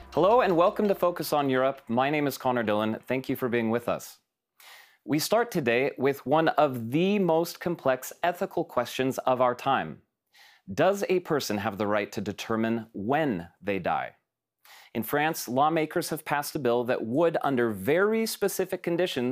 Hello and welcome to Focus on Europe. My name is Connor Dillon. Thank you for being with us. We start today with one of the most complex ethical questions of our time. Does a person have the right to determine when they die? In France, lawmakers have passed a bill that would, under very specific conditions,